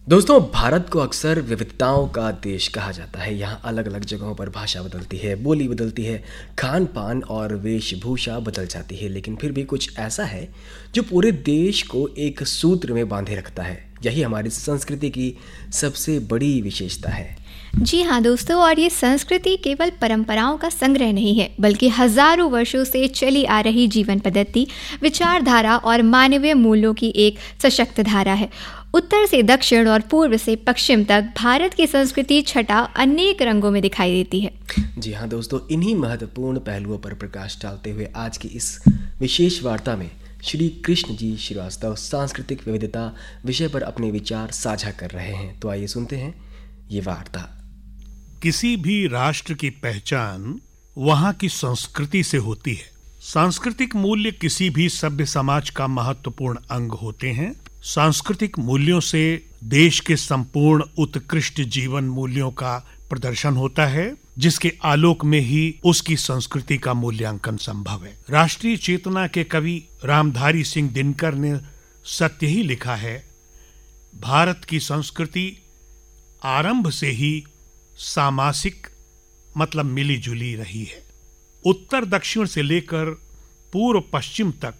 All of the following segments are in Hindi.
दोस्तों, भारत को अक्सर विविधताओं का देश कहा जाता है। यहाँ अलग अलग जगहों पर भाषा बदलती है, बोली बदलती है, खान पान और वेशभूषा बदल जाती है, लेकिन फिर भी कुछ ऐसा है जो पूरे देश को एक सूत्र में बांधे रखता है। यही हमारी संस्कृति की सबसे बड़ी विशेषता है। जी हाँ दोस्तों, और ये संस्कृति केवल परंपराओं का संग्रह नहीं है, बल्कि हजारों वर्षों से चली आ रही जीवन पद्धति, विचारधारा और मानवीय मूल्यों की एक सशक्त धारा है। उत्तर से दक्षिण और पूर्व से पश्चिम तक भारत की संस्कृति छटा अनेक रंगों में दिखाई देती है। जी हाँ दोस्तों, इन्हीं महत्वपूर्ण पहलुओं पर प्रकाश डालते हुए आज की इस विशेष वार्ता में श्री कृष्ण जी श्रीवास्तव सांस्कृतिक विविधता विषय पर अपने विचार साझा कर रहे हैं। तो आइए सुनते हैं ये वार्ता। किसी भी राष्ट्र की पहचान वहाँ की संस्कृति से होती है। सांस्कृतिक मूल्य किसी भी सभ्य समाज का महत्वपूर्ण अंग होते हैं। सांस्कृतिक मूल्यों से देश के संपूर्ण उत्कृष्ट जीवन मूल्यों का प्रदर्शन होता है, जिसके आलोक में ही उसकी संस्कृति का मूल्यांकन संभव है। राष्ट्रीय चेतना के कवि रामधारी सिंह दिनकर ने सत्य ही लिखा है, भारत की संस्कृति आरंभ से ही सामासिक मतलब मिली जुली रही है। उत्तर दक्षिण से लेकर पूर्व पश्चिम तक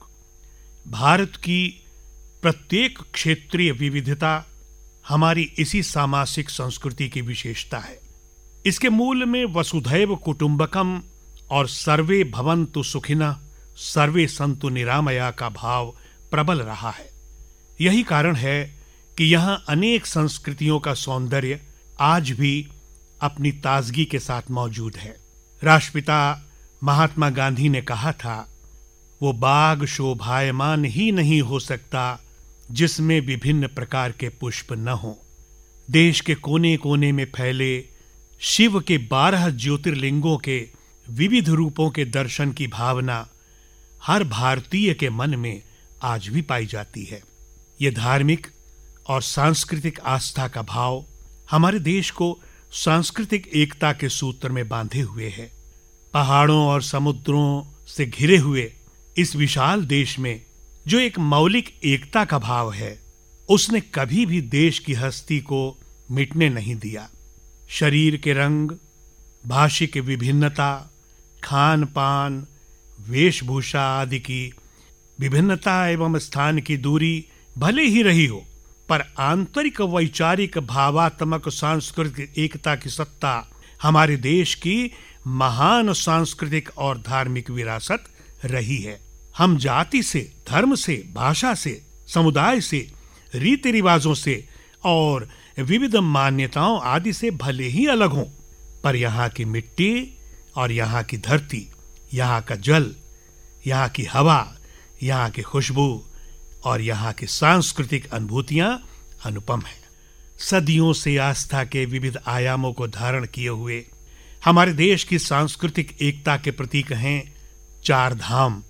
भारत की प्रत्येक क्षेत्रीय विविधता हमारी इसी सामासिक संस्कृति की विशेषता है। इसके मूल में वसुधैव कुटुंबकम और सर्वे भवन्तु सुखिनः सर्वे सन्तु निरामया का भाव प्रबल रहा है। यही कारण है कि यहाँ अनेक संस्कृतियों का सौंदर्य आज भी अपनी ताजगी के साथ मौजूद है। राष्ट्रपिता महात्मा गांधी ने कहा था, वो बाग शोभायमान ही नहीं हो सकता जिसमें विभिन्न प्रकार के पुष्प न हो। देश के कोने कोने में फैले शिव के 12 ज्योतिर्लिंगों के विविध रूपों के दर्शन की भावना हर भारतीय के मन में आज भी पाई जाती है। ये धार्मिक और सांस्कृतिक आस्था का भाव हमारे देश को सांस्कृतिक एकता के सूत्र में बांधे हुए है। पहाड़ों और समुद्रों से घिरे हुए इस विशाल देश में जो एक मौलिक एकता का भाव है, उसने कभी भी देश की हस्ती को मिटने नहीं दिया। शरीर के रंग, भाषिक विभिन्नता, खान पान, वेशभूषा आदि की विभिन्नता एवं स्थान की दूरी भले ही रही हो, पर आंतरिक वैचारिक भावात्मक सांस्कृतिक एकता की सत्ता हमारे देश की महान सांस्कृतिक और धार्मिक विरासत रही है। हम जाति से, धर्म से, भाषा से, समुदाय से, रीति रिवाजों से और विविध मान्यताओं आदि से भले ही अलग हों, पर यहाँ की मिट्टी और यहाँ की धरती, यहाँ का जल, यहाँ की हवा, यहाँ की खुशबू और यहाँ की सांस्कृतिक अनुभूतियां अनुपम हैं। सदियों से आस्था के विविध आयामों को धारण किए हुए हमारे देश की सांस्कृतिक एकता के प्रतीक हैं 4 धाम,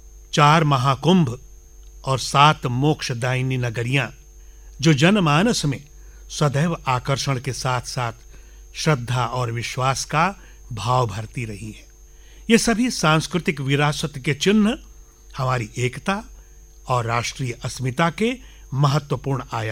4 महाकुंभ और 7 मोक्षदायिनी नगरियां, जो जनमानस में सदैव आकर्षण के साथ साथ श्रद्धा और विश्वास का भाव भरती रही है। ये सभी सांस्कृतिक विरासत के चिन्ह हमारी एकता और राष्ट्रीय अस्मिता के महत्वपूर्ण आयाम